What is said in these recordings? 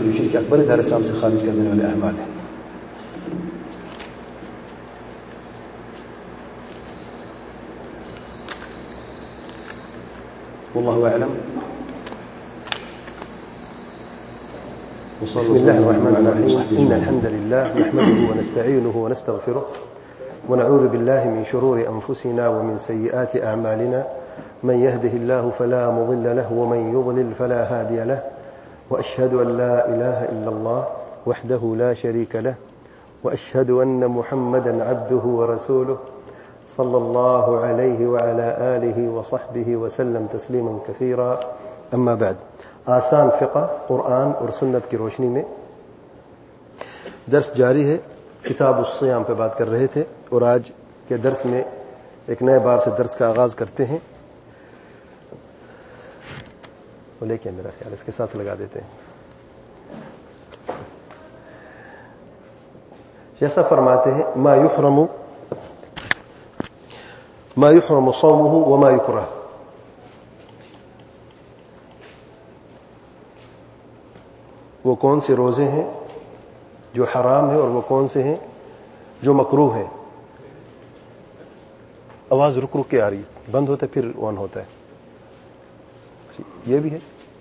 جو شرک اکبر دار اسلام سے خارج کر دینے والے اعمال ہیں. والله أعلم. بسم الله الرحمن الرحيم. إن الحمد لله نحمده ونستعينه ونستغفره ونعوذ بالله من شرور أنفسنا ومن سيئات أعمالنا من يهده الله فلا مضل له ومن يضلل فلا هادي له وأشهد أن لا إله إلا الله وحده لا شريك له وأشهد أن محمدا عبده ورسوله صلى الله عليه وعلى آله وصحبه وسلم تسليما كثيرا. أما بعد. آسان فقہ قرآن اور سنت کی روشنی میں درس جاری ہے. کتاب الصیام پہ بات کر رہے تھے اور آج کے درس میں ایک نئے باب سے درس کا آغاز کرتے ہیں. وہ لے کے میرا خیال اس کے ساتھ لگا دیتے ہیں. جیسا فرماتے ہیں ما يحرم صومه وما يكره. وہ کون سے روزے ہیں جو حرام ہیں اور وہ کون سے ہیں جو مکروہ ہیں. آواز رک رک کے آ رہی ہے, بند ہوتا ہے پھر آن ہوتا ہے. یہ بھی ہے.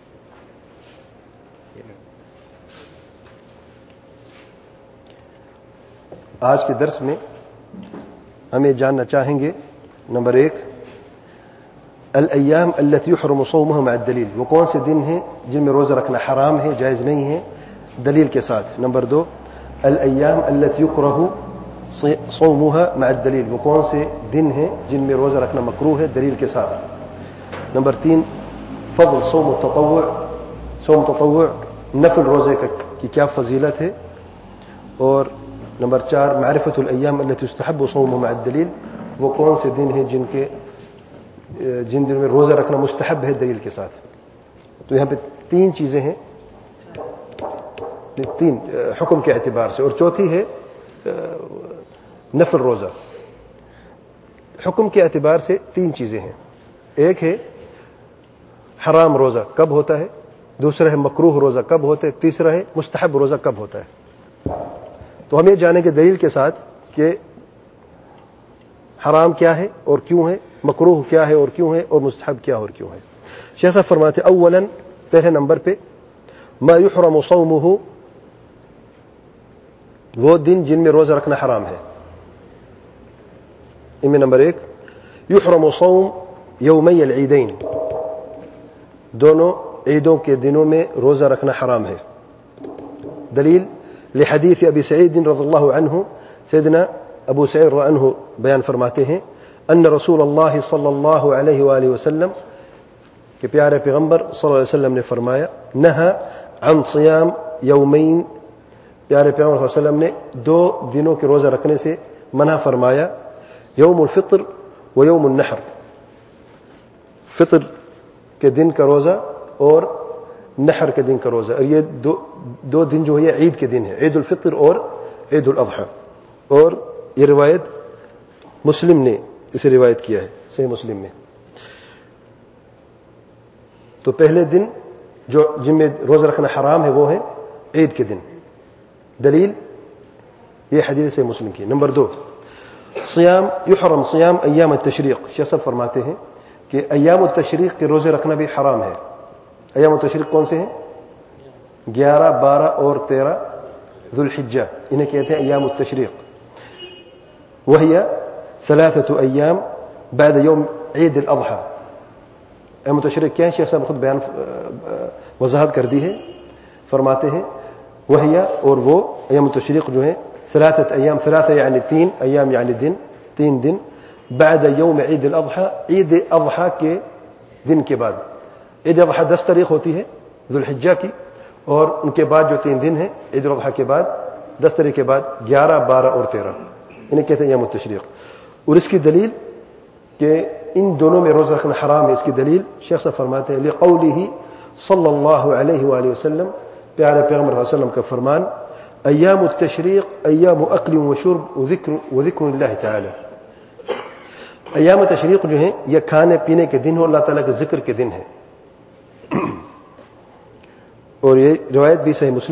آج کے درس میں ہم یہ جاننا چاہیں گے نمبر 1 الایام التي يحرم صومها مع الدلیل. وہ کون سے دن ہیں جن میں روزہ رکھنا حرام ہے, جائز نہیں ہے, دلیل کے ساتھ. نمبر 2 الایام التي يكره صومها مع الدلیل. وہ کون سے دن ہیں جن میں روزہ رکھنا مکروہ ہے, دلیل کے ساتھ. نمبر 3 فضل صوم تطوع نفل روزے کی کیا فضیلت ہے. اور نمبر 4 معرفت الایام التي يستحب صومها مع الدلیل. وہ کون سے دن ہیں جن دن میں روزہ رکھنا مستحب ہے, دلیل کے ساتھ. تو یہاں پہ 3 چیزیں ہیں, 3 حکم کے اعتبار سے, اور چوتھی ہے نفل روزہ. حکم کے اعتبار سے 3 چیزیں ہیں. ایک ہے حرام روزہ کب ہوتا ہے, دوسرا ہے مکروہ روزہ کب ہوتا ہے, تیسرا ہے مستحب روزہ کب ہوتا ہے. تو ہم یہ جانیں گے دلیل کے ساتھ کہ حرام کیا ہے اور کیوں ہے, مکروہ کیا ہے اور کیوں ہے, اور مستحب کیا اور کیوں ہے. شیخ صاحب فرماتے اولا پہلے نمبر پہ ما يحرم صومه, وہ دن جن میں روزہ رکھنا حرام ہے. ان میں نمبر 1 يحرم صوم یومی العیدین. دونوں عیدوں کے دنوں میں روزہ رکھنا حرام ہے. دلیل لحدیث ابی سعید رضی اللہ عنہ, سیدنا ابو سعید رضی اللہ عنہ بیان فرماتے ہیں ان رسول اللہ صلی اللہ علیہ وآلہ وسلم کہ پیارے پیغمبر صلی اللہ علیہ وسلم نے فرمایا نہا عن صیام یومین. پیارے پیغمبر صلی اللہ علیہ وسلم نے 2 دنوں کے روزہ رکھنے سے منع فرمایا, یوم الفطر و یوم النحر. فطر کے دن کا روزہ اور نحر کے دن کا روزہ. اور یہ دو دن جو ہے عید کے دن ہے, عید الفطر اور عید الاضحیٰ. اور یہ روایت مسلم نے اسے روایت کیا ہے صحیح مسلم میں. تو پہلے دن جن میں روزہ رکھنا حرام ہے وہ ہے عید کے دن. دلیل یہ حدیث صحیح مسلم کی. نمبر 2 صیام یحرم صیام ایام التشریق. شیخ صاحب فرماتے ہیں کہ ایام التشریق کے روزے رکھنا بھی حرام ہے. ایام التشریق کون سے ہیں؟ 11, 12 اور 13 ذو الحجہ, انہیں کہتے ہیں ایام التشریق. وهي 3 أيام بعد يوم عید الاضحیٰ. ایام التشریق کیا ہے؟ شیخ صاحب خود بیان وضاحت کر دی ہے. فرماتے ہیں وهي, اور وہ ایام التشریق جو ہیں 3 أيام, 3 یعنی 3 ایام یعنی دن, 3 دن بعد یوم عید الاضحیٰ, عید اضحیٰ کے دن کے بعد. عید الاضحیٰ 10 تاریخ ہوتی ہے ذو الحجہ کی, اور ان کے بعد جو 3 دن ہیں عید الاضحیٰ کے بعد 10 تاریخ کے بعد 11, 12 اور 13, انہیں کہتے ہیں ایام التشریق. اور اس کی دلیل کہ ان دونوں میں روزہ رکھنا حرام ہے, اس کی دلیل شیخ صاحب فرماتے ہیں لقوله صلی اللہ علیہ وآلہ وسلم, پیارے پیغمبر صلی اللہ علیہ وسلم کا فرمان ایام التشریق ایام اکل و شرب و ذکر اللہ تعالی. ایام تشریق جو ہیں یہ کھانے پینے کے دن ہو, اللہ تعالیٰ کے ذکر کے دن ہیں. اور یہ روایت بھی صحیح مسلم